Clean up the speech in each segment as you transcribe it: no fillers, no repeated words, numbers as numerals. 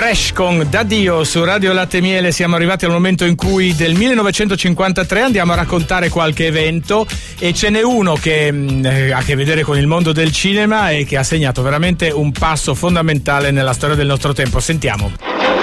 Bresh con D'Addio su Radio Latte Miele. Siamo arrivati al momento in cui del 1953 andiamo a raccontare qualche evento, e ce n'è uno che ha a che vedere con il mondo del cinema e che ha segnato veramente un passo fondamentale nella storia del nostro tempo. Sentiamo.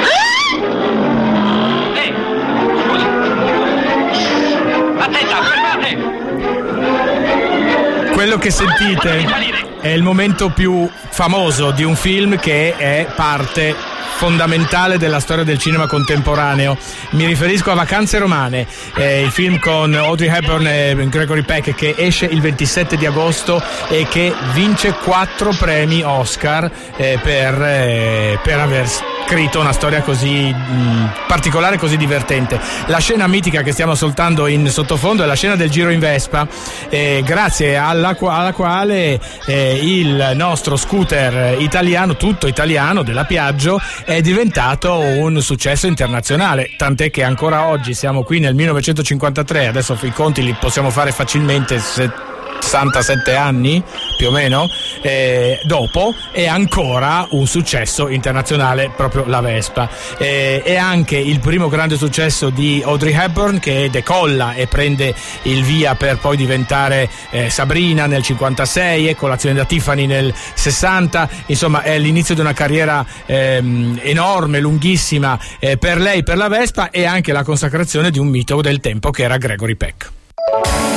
Quello che sentite è il momento più famoso di un film che è parte fondamentale della storia del cinema contemporaneo. Mi riferisco a Vacanze romane, il film con Audrey Hepburn e Gregory Peck, che esce il 27 di agosto e che vince 4 premi Oscar per aver scritto una storia così particolare, così divertente. La scena mitica che stiamo ascoltando in sottofondo è la scena del giro in Vespa, grazie alla quale il nostro scooter italiano, tutto italiano, della Piaggio, è diventato un successo internazionale, tant'è che ancora oggi, siamo qui nel 1953, adesso i conti li possiamo fare facilmente, 67 anni più o meno dopo, è ancora un successo internazionale proprio la Vespa. È anche il primo grande successo di Audrey Hepburn, che decolla e prende il via per poi diventare Sabrina nel 56 e Colazione da Tiffany nel 60. Insomma, è l'inizio di una carriera enorme, lunghissima per lei, per la Vespa, e anche la consacrazione di un mito del tempo che era Gregory Peck.